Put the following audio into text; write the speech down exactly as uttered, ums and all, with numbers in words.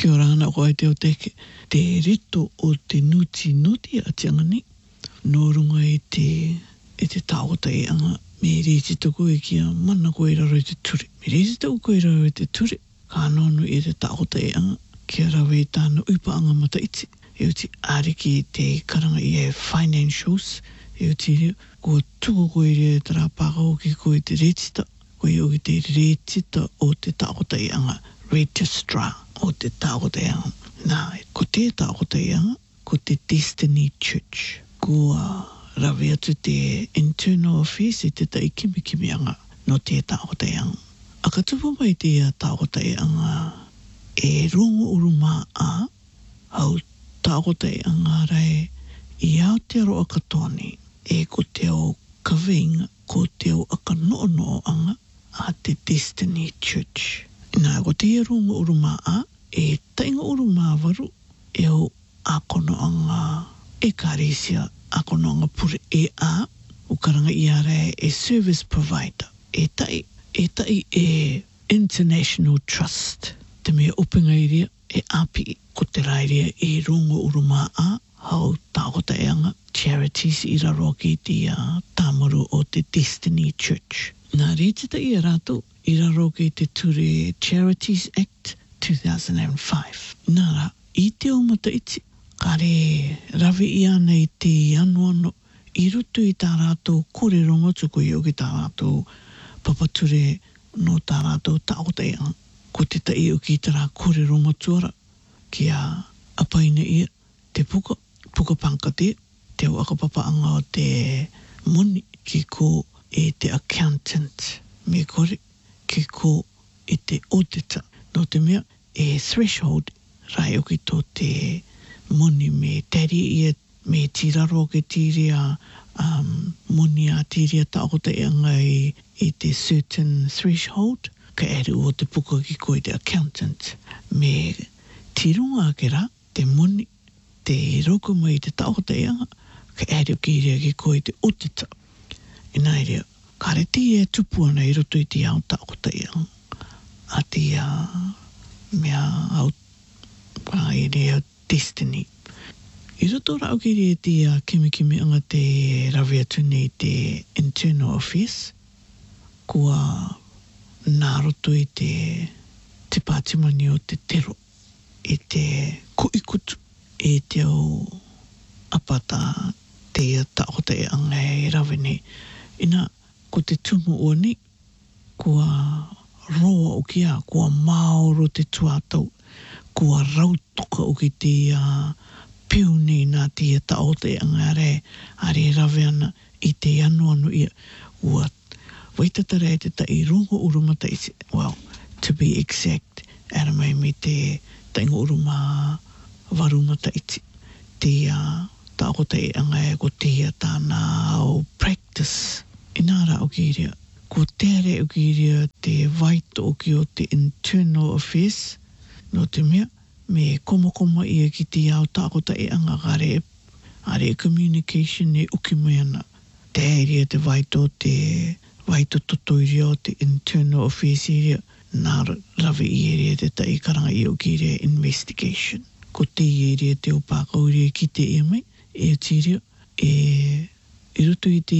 Kia ora ana koe te o teke. Te rito o te nuti nuti a te angani. Nō runga e te, e te tāota e anga. Me reti tuku e kia mana koe raro i te ture. Me reti tuku koe raro i te ture. Ka nono i te tāota e anga. Kia rawe i tāna uipa anga mata iti. E uti ariki te karanga i e financials. E uti rea, kua tuku koe rea te rāpākau ki koe te retita. Koe o ki te retita o te tāota e anga. Registrar o te tāota e anga. Nā, ko te tāota e anga, ko te Destiny Church. Kua rawe atu te internal affairs i te tai kimi kimi anga no te tāota e anga. A ka tupu mai te tāota e anga e rongo uruma a au tāota e anga rai i Aotearoa Katoani e ko te o kaweinga ko te o aka no no anga a te Destiny Church. Nā, ko te rongo uruma a e tainga uruma waru e o akono anga e karesia akono anga pure e a o karanga i are e service provider e tai e tai e International Trust te mea upenga iria e api ko te rairia e rongo uruma a hau tāota e anga charities i raro ki te uh, tāmaru o te Destiny Church. Nā rītita i a rātou i raro ki te ture Charities Act two thousand five. Nā rā, i te o mata iti, kare rawe i ana i te anuano i rutu i tā rātou kore rongo tuku i o ki tā rātou papature no tā rātou tāota e anga. Ko te tai o ki tā rā kore rongo tuara kia apaina ia te puka, puka pankate, te o akapapa anga o te moni ki ko e te accountant me kore ki ko e te auditor no te mea e threshold rai o ki tō te moni me teri ia me tiraro ke tiria um, moni a tiria tāota e anga i, i te certain threshold ka eru o te puka ki koe te accountant me tirunga ke rā te moni te roko mai te tāota e anga ka eru ki rea ki koe te auditor i nai rea kare te e tupu ana i roto i te au tāota e anga a te uh, mea au a i rea Destiny. I roto rao ki rea te uh, kimi kimi anga te rawe atu nei te internal affairs kua nā roto i te te pātimani o te tero i te kuikutu i te o apata te tāota e anga e rawe nei. Ina ko te tumu o ni kua roa o kia, kua maoro te tuatau, kua rautoka o ki te uh, piu nei nā te tāota e anga re, are rawe ana i te anu anu ia ua waitatara e te tai rongo urumata i te, well, to be exact, ara mai me te tainga uruma warumata i te, te uh, tāota e anga e ko te tāna o practice. Inara o ki rea, ko tere o ki rea te waito o ki o te internal affairs, no te mea, me koma koma ia ki te au tākota e anga gare, are communication e uki mai ana. Te rea te waito, te waito toto i rea o te internal affairs i rea, nā rawe i rea te tai karanga i o ki rea investigation. Ko te i rea te o pākau rea ki te e mai, e ti rea, e i rutu i te